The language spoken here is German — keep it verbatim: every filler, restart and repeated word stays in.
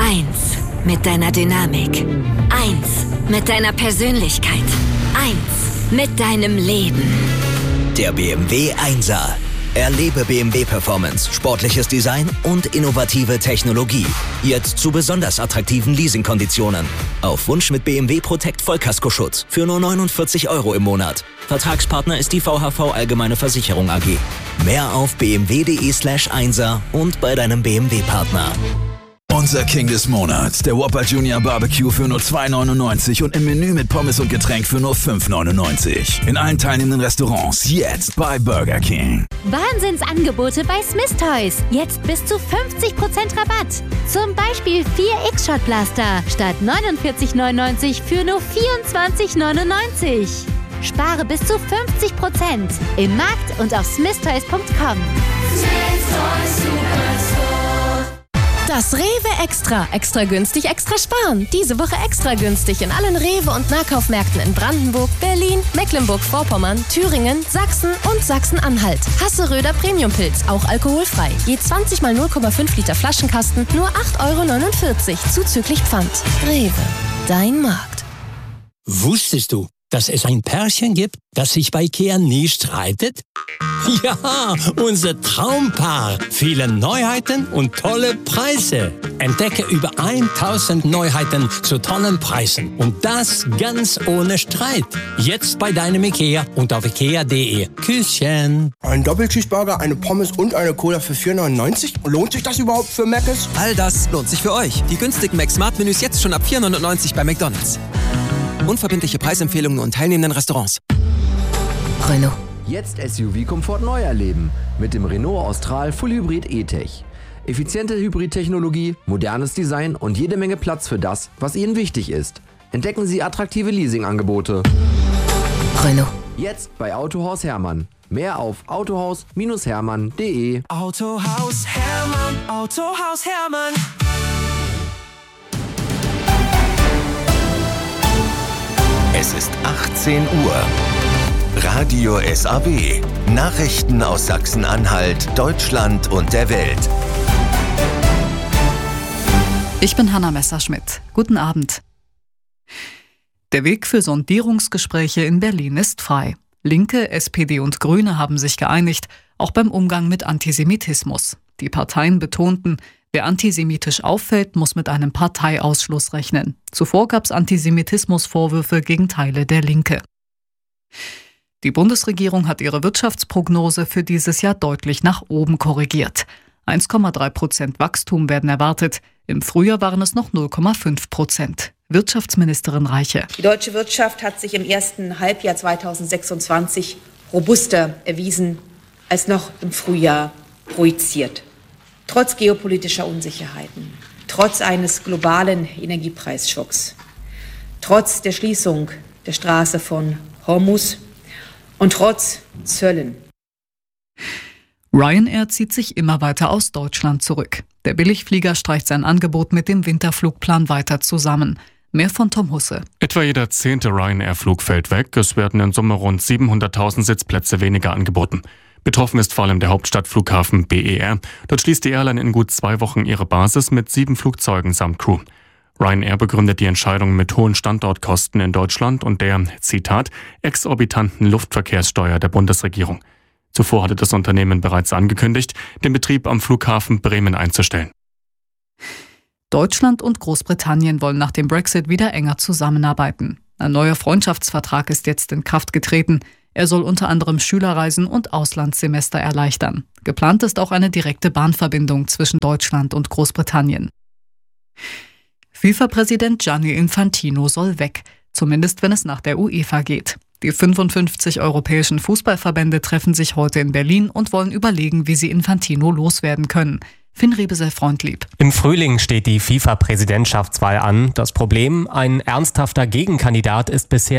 Eins mit deiner Dynamik. Eins mit deiner Persönlichkeit. Eins mit deinem Leben. Der B M W Einser. Erlebe B M W Performance, sportliches Design und innovative Technologie. Jetzt zu besonders attraktiven Leasingkonditionen. Auf Wunsch mit B M W Protect Vollkaskoschutz für nur neunundvierzig Euro im Monat. Vertragspartner ist die V H V Allgemeine Versicherung A G. Mehr auf bmw.de slash Einser und bei deinem B M W-Partner. Unser King des Monats, der Whopper Junior Barbecue für nur zwei neunundneunzig und im Menü mit Pommes und Getränk für nur fünf neunundneunzig. In allen teilnehmenden Restaurants, jetzt bei Burger King. Wahnsinnsangebote bei Smith Toys. Jetzt bis zu fünfzig Prozent Rabatt. Zum Beispiel vier X-Shot-Blaster statt neunundvierzig neunundneunzig für nur vierundzwanzig neunundneunzig. Spare bis zu fünfzig Prozent im Markt und auf smith toys punkt com. Das Rewe Extra. Extra günstig, extra sparen. Diese Woche extra günstig in allen Rewe- und Nahkaufmärkten in Brandenburg, Berlin, Mecklenburg-Vorpommern, Thüringen, Sachsen und Sachsen-Anhalt. Hasseröder Premiumpilz, auch alkoholfrei. Je zwanzig mal null Komma fünf Liter Flaschenkasten, nur acht Euro neunundvierzig, zuzüglich Pfand. Rewe, dein Markt. Wusstest du, dass es ein Pärchen gibt, das sich bei IKEA nie streitet? Ja, unser Traumpaar. Viele Neuheiten und tolle Preise. Entdecke über tausend Neuheiten zu tollen Preisen. Und das ganz ohne Streit. Jetzt bei deinem IKEA und auf ikea punkt de. Küsschen. Ein Doppelcheeseburger, eine Pommes und eine Cola für vier neunundneunzig? Lohnt sich das überhaupt für Mc's? All das lohnt sich für euch. Die günstigen Mac-Smart-Menüs jetzt schon ab vier neunundneunzig bei McDonald's. Unverbindliche Preisempfehlungen und teilnehmenden Restaurants. Renault. Jetzt S U V-Komfort neu erleben mit dem Renault Austral Full Hybrid E-Tech. Effiziente Hybrid-Technologie, modernes Design und jede Menge Platz für das, was Ihnen wichtig ist. Entdecken Sie attraktive Leasingangebote. Renault. Jetzt bei Autohaus Hermann. Mehr auf autohaus Hermann punkt de. Autohaus Hermann, Autohaus Hermann. Es ist achtzehn Uhr. Radio S A W. Nachrichten aus Sachsen-Anhalt, Deutschland und der Welt. Ich bin Hanna Messerschmidt. Guten Abend. Der Weg für Sondierungsgespräche in Berlin ist frei. Linke, S P D und Grüne haben sich geeinigt, auch beim Umgang mit Antisemitismus. Die Parteien betonten, wer antisemitisch auffällt, muss mit einem Parteiausschluss rechnen. Zuvor gab es Antisemitismusvorwürfe gegen Teile der Linke. Die Bundesregierung hat ihre Wirtschaftsprognose für dieses Jahr deutlich nach oben korrigiert. eins Komma drei Prozent Wachstum werden erwartet. Im Frühjahr waren es noch null Komma fünf Prozent. Wirtschaftsministerin Reiche. Die deutsche Wirtschaft hat sich im ersten Halbjahr zweitausendsechsundzwanzig robuster erwiesen als noch im Frühjahr projiziert. Trotz geopolitischer Unsicherheiten, trotz eines globalen Energiepreisschocks, trotz der Schließung der Straße von Hormuz und trotz Zöllen. Ryanair zieht sich immer weiter aus Deutschland zurück. Der Billigflieger streicht sein Angebot mit dem Winterflugplan weiter zusammen. Mehr von Tom Husse. Etwa jeder zehnte Ryanair-Flug fällt weg. Es werden in Summe rund siebenhunderttausend Sitzplätze weniger angeboten. Betroffen ist vor allem der Hauptstadtflughafen B E R. Dort schließt die Airline in gut zwei Wochen ihre Basis mit sieben Flugzeugen samt Crew. Ryanair begründet die Entscheidung mit hohen Standortkosten in Deutschland und der, Zitat, exorbitanten Luftverkehrssteuer der Bundesregierung. Zuvor hatte das Unternehmen bereits angekündigt, den Betrieb am Flughafen Bremen einzustellen. Deutschland und Großbritannien wollen nach dem Brexit wieder enger zusammenarbeiten. Ein neuer Freundschaftsvertrag ist jetzt in Kraft getreten. Er soll unter anderem Schülerreisen und Auslandssemester erleichtern. Geplant ist auch eine direkte Bahnverbindung zwischen Deutschland und Großbritannien. FIFA-Präsident Gianni Infantino soll weg, zumindest wenn es nach der UEFA geht. Die fünfundfünfzig europäischen Fußballverbände treffen sich heute in Berlin und wollen überlegen, wie sie Infantino loswerden können. Finn Rebesel-Freundlieb. Im Frühling steht die FIFA-Präsidentschaftswahl an. Das Problem, ein ernsthafter Gegenkandidat ist bisher